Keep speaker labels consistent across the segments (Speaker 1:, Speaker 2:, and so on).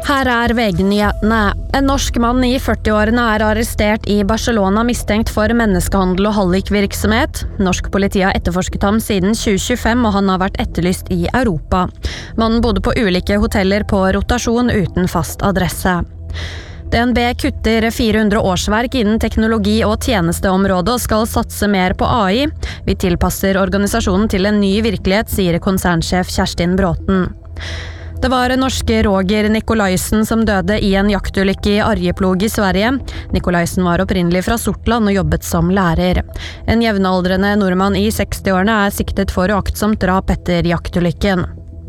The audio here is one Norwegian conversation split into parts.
Speaker 1: Her VG-nyhetene. En norsk mann I 40-årene arrestert I Barcelona mistenkt for menneskehandel og hallikvirksomhet. Norsk politi har etterforsket ham siden 2025, og han har vært etterlyst I Europa. Mannen bodde på ulike hoteller på rotasjon uten fast adresse. DNB kutter 400 årsverk innen teknologi- og tjenesteområdet og skal satse mer på AI. Vi tilpasser organisasjonen til en ny virkelighet, sier konsernsjef Kjerstin Bråten. Det var norske Roger Nikolaisen som døde I en jaktulykke I Arjeplog I Sverige. Nikolaisen var opprinnelig fra Sortland og jobbet som lærer. En jevnaldrende nordmann I 60-årene siktet for uaktsomt drap etter jaktulykken.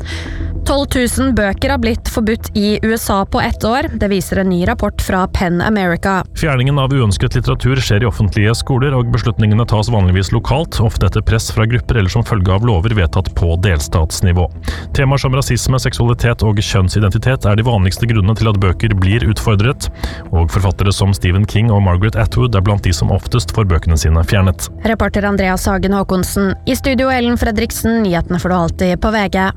Speaker 1: 12 000 bøker har blitt forbudt I USA på 1 år. Det viser en ny rapport fra PEN America.
Speaker 2: Fjerningen av uønsket litteratur skjer I offentlige skoler, og beslutningene tas vanligvis lokalt, ofte etter press fra grupper eller som følge av lover vedtatt på delstatsnivå. Temaer som rasisme, seksualitet og kjønnsidentitet de vanligste grunnene til at bøker blir utfordret, og forfattere som Stephen King og Margaret Atwood blant de som oftest får bøkene sine fjernet.
Speaker 1: Reporter Andreas Hagen Håkonsen. I studio Ellen Fredriksen, nyhetene får du alltid på VG.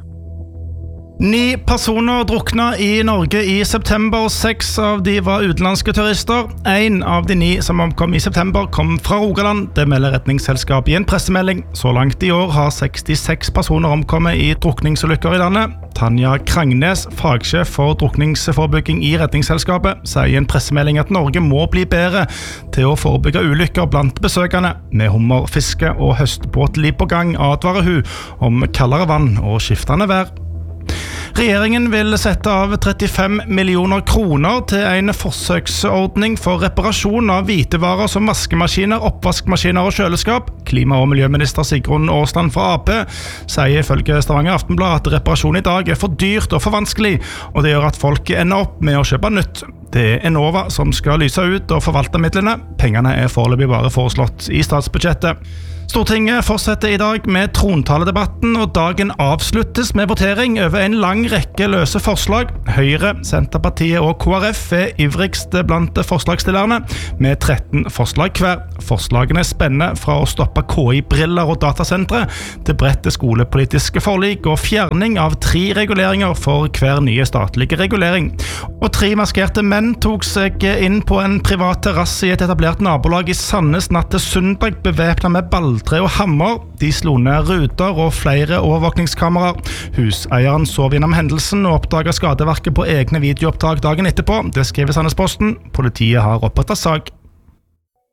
Speaker 3: 9 personer drukna I Norge I september, 6 av de var utenlandske turister. 1 av de 9 som omkom I september kom fra Rogaland. Det melder Redningsselskapet I en pressemelding. Så langt I år har 66 personer omkommet I drukningsulykker I landet. Tanja Krangnes, fagsjef for drukningsforebygging I Redningsselskapet, sier I en pressemelding at Norge må bli bedre til å forebygge ulykker blant besøkende. Med hummer, fiske og høstbåtliv på gang advarer hun om kaldere vann og skiftende vær. Regjeringen vil sette av 35 millioner kroner til en forsøksordning for reparasjon av hvitevarer som vaskemaskiner, oppvaskmaskiner og kjøleskap. Klima- og miljøminister Sigrun Aasland fra AP sier ifølge Stavanger Aftenblad at reparasjon I dag for dyrt og for vanskelig, og det gjør at folk ender opp med å kjøpe nytt. Det Enova som skal lyse ut og forvalte midlene. Pengene foreløpig bare foreslått I statsbudsjettet. Stortinget fortsetter I dag med trontaledebatten, og dagen avsluttes med votering over en lang rekke løse forslag. Høyre, Senterpartiet og KrF ivrigst blant forslagsstillerne, med 13 forslag hver. Forslagene spenner fra å stoppe KI-briller og datasentre, til bredt skolepolitiske forlik og fjerning av 3 reguleringer for hver nye statlige regulering. Og 3 maskerte menn tok seg inn på en privat terrasse I et etablert nabolag I Sandnes natt til søndag, bevæpnet med balltre og hammer. De slo ned ruter og flere overvåkningskameraer. Huseieren sov gjennom hendelsen og oppdaget skadeverket på egne videoopptak dagen etterpå. Det skriver Sandnesposten. Politiet har opprettet sak.